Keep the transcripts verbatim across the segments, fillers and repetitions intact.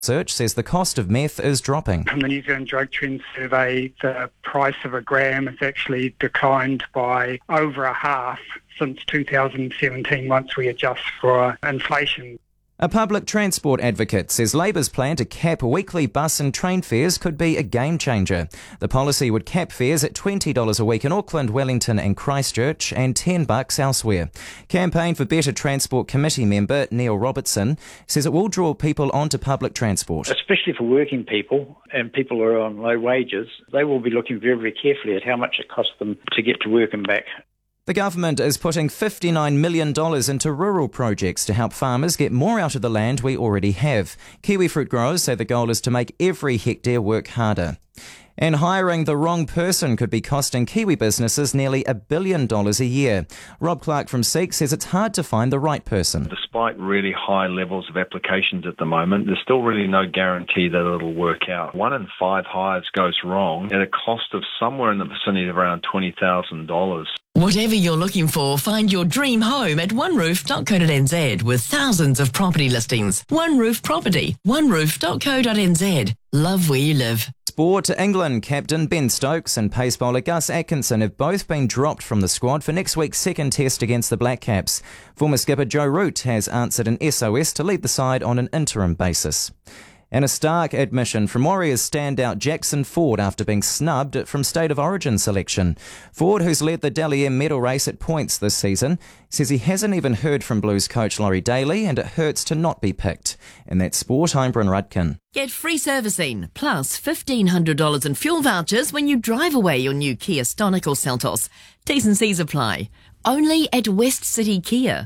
Research says the cost of meth is dropping. From the New Zealand Drug Trends Survey, the price of a gram has actually declined by over a half since two thousand seventeen once we adjust for inflation. A public transport advocate says Labour's plan to cap weekly bus and train fares could be a game changer. The policy would cap fares at twenty dollars a week in Auckland, Wellington and Christchurch and ten bucks elsewhere. Campaign for Better Transport Committee member Neil Robertson says it will draw people onto public transport. Especially for working people and people who are on low wages, they will be looking very, very carefully at how much it costs them to get to work and back. The government is putting fifty-nine million dollars into rural projects to help farmers get more out of the land we already have. Kiwi fruit growers say the goal is to make every hectare work harder. And hiring the wrong person could be costing Kiwi businesses nearly a billion dollars a year. Rob Clark from Seek says it's hard to find the right person. Despite really high levels of applications at the moment, there's still really no guarantee that it'll work out. One in five hires goes wrong at a cost of somewhere in the vicinity of around twenty thousand dollars. Whatever you're looking for, find your dream home at one roof dot co dot n z with thousands of property listings. One Roof Property, one roof dot co dot n z. Love where you live. Sport. England captain Ben Stokes and pace bowler Gus Atkinson have both been dropped from the squad for next week's second test against the Black Caps. Former skipper Joe Root has answered an S O S to lead the side on an interim basis. And a stark admission from Warriors standout Jackson Ford after being snubbed from State of Origin selection. Ford, who's led the Dally M medal race at points this season, says he hasn't even heard from Blues coach Laurie Daly and it hurts to not be picked. And that's sport. I'm Bryn Rudkin. Get free servicing plus fifteen hundred dollars in fuel vouchers when you drive away your new Kia Stonic or Seltos. T's and C's apply. Only at West City Kia.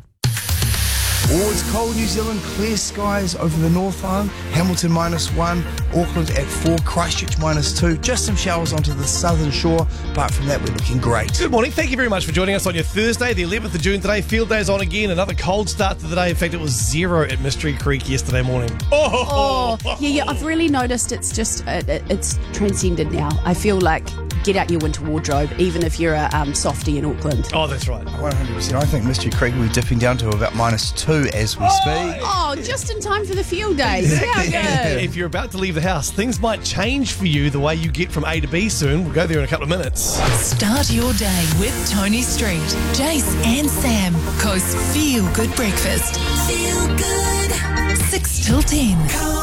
Oh, it's cold New Zealand, clear skies over the North Island, Hamilton minus one, Auckland at four, Christchurch minus two, just some showers onto the southern shore, apart from that we're looking great. Good morning, thank you very much for joining us on your Thursday, the eleventh of June today. Field day's on again, another cold start to the day. In fact, it was zero at Mystery Creek yesterday morning. Oh, oh yeah, yeah, I've really noticed it's just, uh, it's transcended now. I feel like get out your winter wardrobe, even if you're a um, softie in Auckland. Oh, that's right. one hundred percent. I think Mystery Creek will be dipping down to about minus two as we speak. Oh, just in time for the field days. How good. If you're about to leave the house, things might change for you the way you get from A to B soon. We'll go there in a couple of minutes. Start your day with Tony Street. Jace and Sam, Coast's Feel Good Breakfast. Feel good. six till ten.